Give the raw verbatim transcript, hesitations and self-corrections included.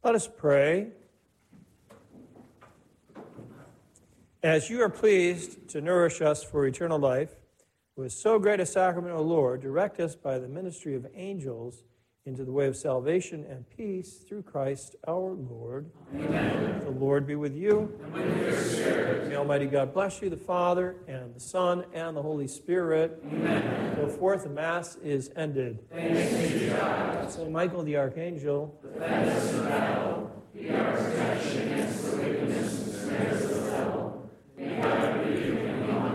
Let us pray. As you are pleased to nourish us for eternal life, with so great a sacrament, O Lord, direct us by the ministry of angels into the way of salvation and peace through Christ our Lord. Amen. The Lord be with you. And with your spirit. May Almighty God bless you, the Father, and the Son, and the Holy Spirit. Amen. Go forth, the Mass is ended. Thanks be to God. Saint Michael the Archangel, Defend us in battle. Be our protection against the wickedness and snares of the devil. May God be with you.